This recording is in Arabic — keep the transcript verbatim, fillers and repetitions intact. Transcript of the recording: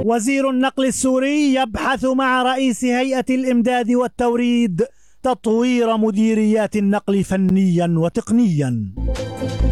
وزير النقل السوري يبحث مع رئيس هيئة الإمداد والتوريد تطوير مديريات النقل فنيا وتقنيا.